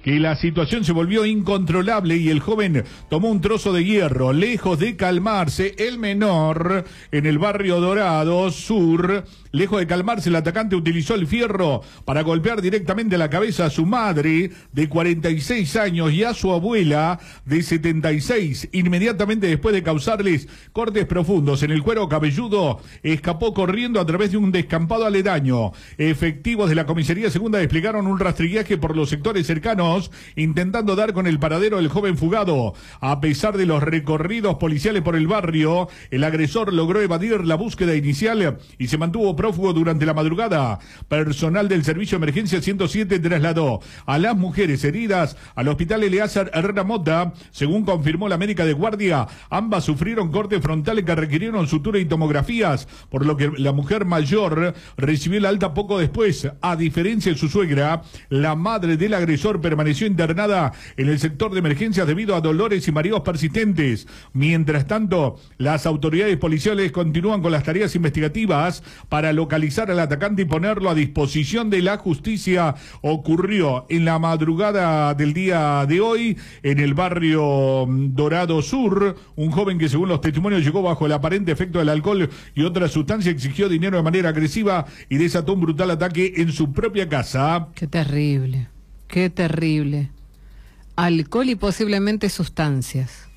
que la situación se volvió incontrolable y el joven tomó un trozo de hierro. Lejos de calmarse, el menor en el barrio Dorado Sur, lejos de calmarse, el atacante utilizó el fierro para golpear directamente la cabeza a su madre de 46 años y a su abuela de 76. Inmediatamente después de causarles cortes profundos en el cuero cabelludo, escapó corriendo a través de un descampado aledaño. Efectivos de la comisaría segunda desplegaron un rastrillaje por los sectores cercanos, intentando dar con el paradero del joven fugado. A pesar de los recorridos policiales por el barrio, el agresor logró evadir la búsqueda inicial y se mantuvo prófugo durante la madrugada. Personal del Servicio de Emergencia 107 trasladó a las mujeres heridas al Hospital Eleazar Herrera Mota. Según confirmó la médica de guardia, ambas sufrieron cortes frontales que requirieron sutura y tomografías, por lo que la mujer mayor recibió la alta poco después. A diferencia de su suegra, la madre del agresor permaneció internada en el sector de emergencias debido a dolores y mareos persistentes. Mientras tanto, las autoridades policiales continúan con las tareas investigativas para localizar al atacante y ponerlo a disposición de la justicia. Ocurrió en la madrugada del día de hoy en el barrio Dorado Sur. Un joven que, según los testimonios, llegó bajo el aparente efecto del alcohol y otra sustancia, exigió dinero de manera agresiva y desató un brutal ataque en su propia casa. Qué terrible, qué terrible. Alcohol y posiblemente sustancias.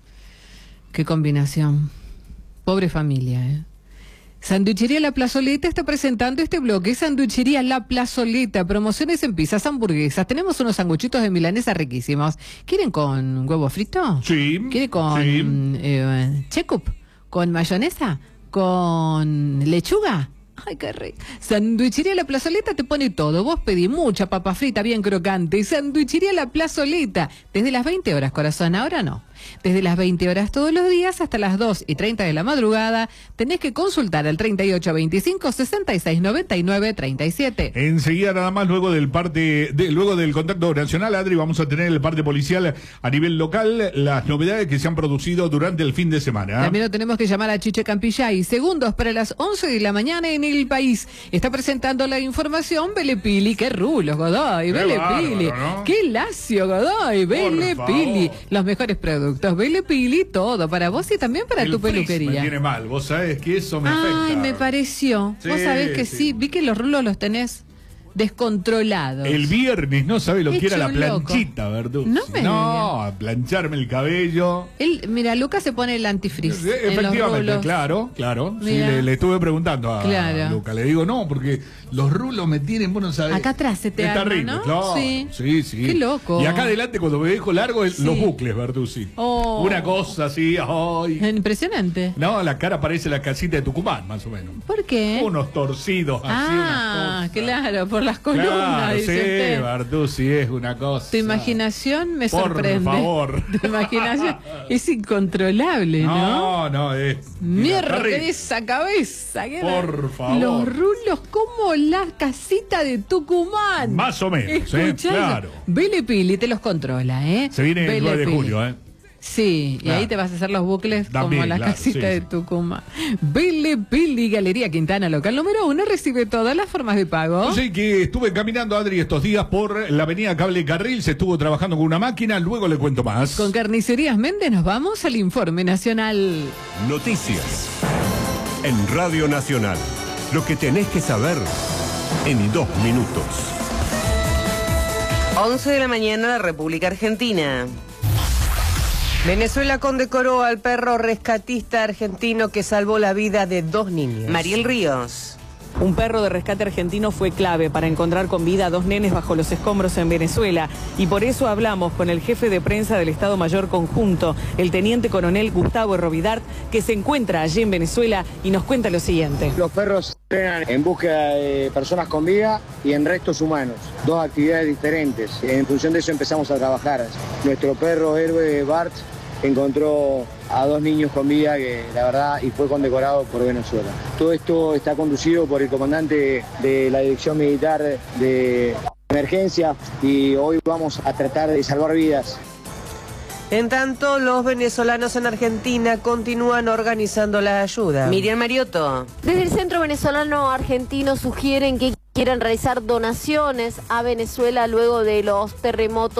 Qué combinación. Pobre familia, ¿eh? Sanduichería La Plazoleta está presentando este bloque. Sanduichería La Plazoleta, promociones en pizzas, hamburguesas. Tenemos unos sanguchitos de milanesa riquísimos. ¿Quieren con huevo frito? Sí. ¿Quieren con checup? ¿Con mayonesa? ¿Con lechuga? Ay, qué rico. Sanduichería La Plazoleta te pone todo. Vos pedí mucha papa frita bien crocante. Sanduichería La Plazoleta. Desde las 20 horas, corazón. Ahora no. Desde las 20 horas todos los días hasta las 2:30 de la madrugada. Tenés que consultar al 3825 66 99 37. Enseguida, nada más, luego del contacto nacional, Adri, vamos a tener el parte policial a nivel local, las novedades que se han producido durante el fin de semana. También lo tenemos que llamar a Chiche Campillay. Segundos para las 11 de la mañana en El País. Está presentando la información Belle Pili. Qué rulos, Godoy. Belle Pili. ¿No? Qué lacio, Godoy. Belle Pili. Los mejores productos. Belle Pili, todo para vos y también para tu peluquería. Me tiene mal, vos sabés que eso me afecta. Ay, me pareció. Sí, vos sabés que sí. Vi que los rulos los tenés descontrolados. El viernes, no sabés lo que era la planchita, Verdú. No, a plancharme el cabello. Mira, Lucas se pone el antifreeze. Efectivamente, claro. Sí, le estuve preguntando a Lucas. Le digo, no, porque los rulos me tienen, vos no sabés. Acá atrás se te arma, ¿no? Claro. Sí. Qué loco. Y acá adelante, cuando me dejo largo, los bucles, Verdú, sí. Oh. Una cosa así, ay. Impresionante. No, la cara parece la casita de Tucumán, más o menos. ¿Por qué? Unos torcidos así, unas cosas. Claro, por las columnas, claro, dice usted. Bartusi, es una cosa. Tu imaginación me sorprende. Por favor. Tu imaginación es incontrolable, ¿no? No, es... Mierda de esa cabeza. Por favor. Los rulos como la casita de Tucumán. Más o menos, claro. Belle Pili te los controla, ¿eh? Se viene el 9 de julio, ¿eh? Sí, y ahí te vas a hacer los bucles también, como la casita de Tucumán. Belle Pili, Galería Quintana, local número 1, recibe todas las formas de pago. Yo sé que estuve caminando, Adri, estos días por la avenida Cable Carril, se estuvo trabajando con una máquina, luego le cuento más. Con Carnicerías Méndez nos vamos al informe nacional. Noticias en Radio Nacional. Lo que tenés que saber en 2 minutos. 11 de la mañana, la República Argentina. Venezuela condecoró al perro rescatista argentino que salvó la vida de 2 niños. Mariel Ríos. Un perro de rescate argentino fue clave para encontrar con vida a 2 nenes bajo los escombros en Venezuela. Y por eso hablamos con el jefe de prensa del Estado Mayor Conjunto, el teniente coronel Gustavo Robidart, que se encuentra allí en Venezuela y nos cuenta lo siguiente. Los perros entrenan en búsqueda de personas con vida y en restos humanos. 2 actividades diferentes. En función de eso empezamos a trabajar. Nuestro perro héroe Bart encontró a 2 niños con vida, que la verdad, y fue condecorado por Venezuela. Todo esto está conducido por el comandante de la Dirección Militar de Emergencia y hoy vamos a tratar de salvar vidas. En tanto, los venezolanos en Argentina continúan organizando la ayuda. Miriam Mariotto. Desde el Centro Venezolano Argentino sugieren que quieran realizar donaciones a Venezuela luego de los terremotos